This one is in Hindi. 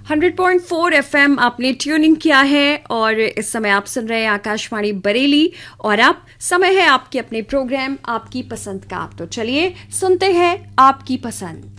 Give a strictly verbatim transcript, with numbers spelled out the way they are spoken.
हंड्रेड पॉइंट फोर एफएम आपने ट्यूनिंग किया है और इस समय आप सुन रहे हैं आकाशवाणी बरेली और अब समय है आपके अपने प्रोग्राम आपकी पसंद का। तो चलिए सुनते हैं आपकी पसंद।